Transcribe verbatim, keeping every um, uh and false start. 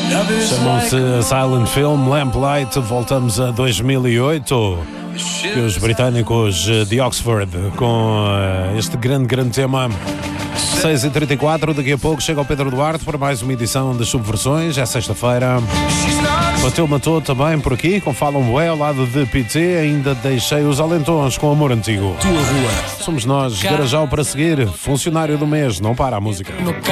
Chamam-se Silent Film, Lamplight. Voltamos a dois mil e oito. E os britânicos de Oxford com este grande, grande tema. seis e trinta e quatro, daqui a pouco chega o Pedro Duarte para mais uma edição das Subversões. É sexta-feira. Bateu Matou também por aqui, com Falam Bué ao lado de P T. Ainda deixei os Alentões com Amor Antigo. Tua rua. Somos nós, Garajal para seguir. Funcionário do mês, não para a música. No carro.